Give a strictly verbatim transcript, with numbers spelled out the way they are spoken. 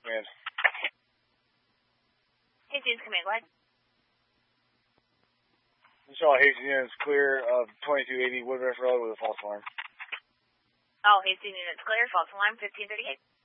command. Hastings command, go ahead. Shaw Hastings units clear of twenty-two eighty Woodruff Road with a false alarm. Oh, Hastings units clear, false alarm, fifteen thirty-eight.